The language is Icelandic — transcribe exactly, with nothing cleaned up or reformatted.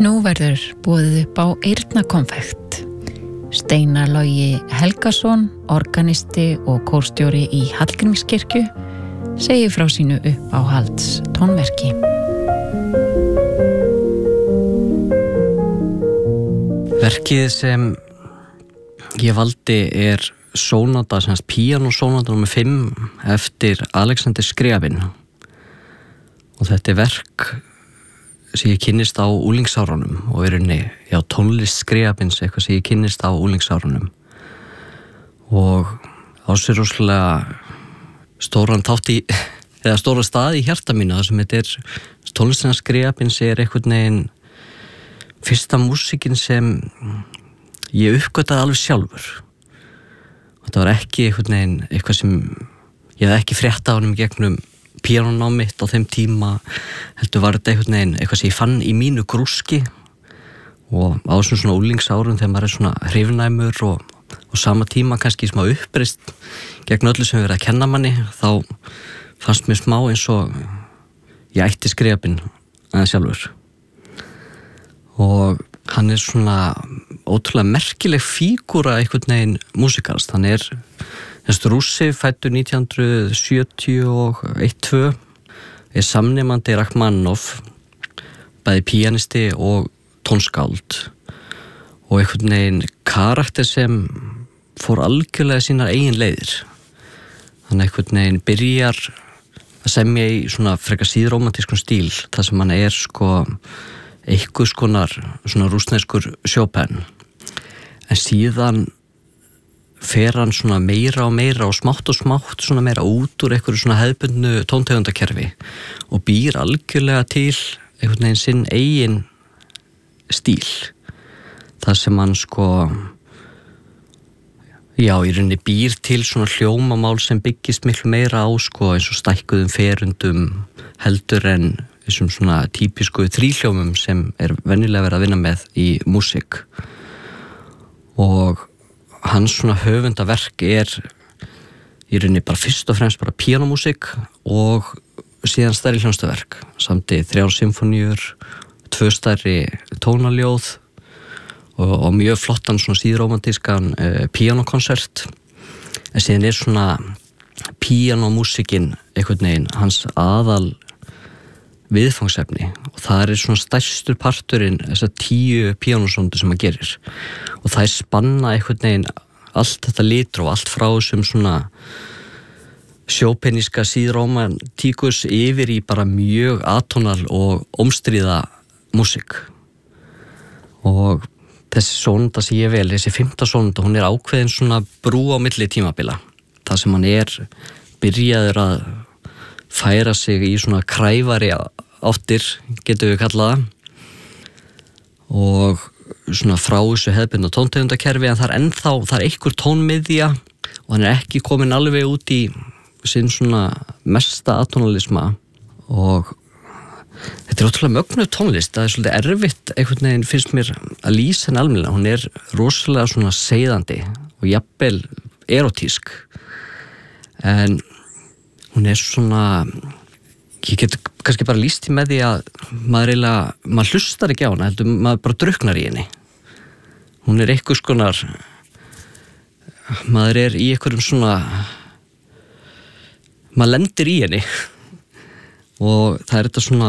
Nú verður boðið upp á eyrnakonfekt. Steinar Logi Helgason, organisti og kórstjóri í Hallgrímskirkju, segir frá sínu uppáhalds tónverki. Verkið sem ég valdi er sónata, sem píanósónata númer fimm eftir Alexander Scriabin. Og þetta er verk sem ég kynnist á úlingsárunum og er unni, já, tónlist Scriabins, eitthvað sem ég kynnist á úlingsárunum. Og á sér rosalega stóran þátt í, eða stóra stað í hjarta mínu, þar sem þetta er, tónlistina Scriabins er einhvern veginn fyrsta músíkin sem ég uppgötaði alveg sjálfur. Og þetta var ekki einhvern veginn eitthvað sem ég hef ekki frétta á honum gegnum píanónám mitt á þeim tíma, heldur var þetta einhvern veginn eitthvað sem ég fann í mínu grúski og á þessum svona úlingsárum þegar maður er svona hrifnæmur og, og sama tíma kannski smá uppreist gegn öllu sem við verið að kenna manni, þá fannst mér smá eins og ég ætti Scriabin aðeins sjálfur. Og hann er svona ótrúlega merkileg fígúra einhvern veginn músikalst. Hann er þessi rússi, fæddur nítján hundruð sjötíu og eitt tvö, er samnemandi Rachmaninoff, bæði píanisti og tónskáld og einhvern veginn karakter sem fór algjörlega sínar eigin leiðir. Hann einhvern veginn byrjar að semja í svona frekar síðromantískum stíl, þar sem hann er sko einhvers konar svona rússneskur Chopin, en síðan fer hann svona meira og meira og smátt og smátt svona meira út úr einhverju svona hefðbundnu tóntegundakerfi og býr algjörlega til einhvern veginn sinn eigin stíl, þar sem hann sko já, í rauninni býr til svona hljómamál sem byggist miklu meira á sko eins og stækkuðum ferundum heldur en þessum svona típisku þríhljómum sem er venjulega verið að vinna með í músík. Og hans svona höfundaverk er í rauninni bara fyrst og fremst bara píanómúsík og síðan stærri hljómsdaverk, samti þrjár symfóníur, tvö stærri tónaljóð og, og mjög flottan svona síðromantískan uh, píanókonsert. En síðan er svona píanómúsíkin einhvern veginn hans aðal viðfangsefni og það er svona stærstur parturinn þessar tíu píanósónur sem maður gerir og það er spanna einhvern veginn allt þetta litur og allt frá þessum svona sjópeníska síðromantíkus yfir í bara mjög atónal og ómstríða músík. Og þessi sónata sem ég vel, þessi fimmta sónata, hún er ákveðin svona brú á milli tímabila, þar sem hann er byrjaður að færa sig í svona kræfari áttir, getum við kallað það, og svona frá þessu hefðbundna tóntegundakerfi, en það er ennþá, það er einhver tónmiðja og hann er ekki komin alveg út í sinn svona mesta atónalisma. Og þetta er ótrúlega mögnuð tónlist, það er svolítið erfitt einhvern veginn finnst mér að lýsa henni almennilega. Hún er rosalega svona seiðandi og jafnvel erotísk, en hún er svona, ég get kannski bara lýst í með því að maður eiginlega, maður hlustar ekki á hana, heldur maður bara drukknar í henni. Hún er einhvers konar, maður er í einhverjum svona, maður lendir í henni og það er þetta svona